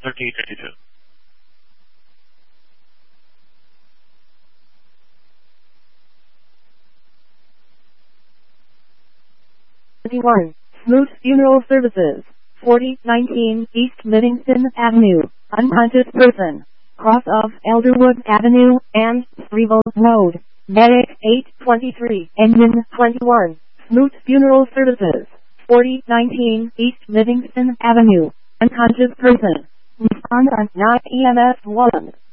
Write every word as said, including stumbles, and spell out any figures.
thirty fifty-two. twenty-one. Smoot Funeral Services, forty nineteen East Livingston Avenue, unconscious person, cross of Elderwood Avenue and Spreeville Road. Medic eight twenty-three, engine twenty-one. Smoot Funeral Services, forty nineteen East Livingston Avenue, unconscious person. Respond on nine E M S one.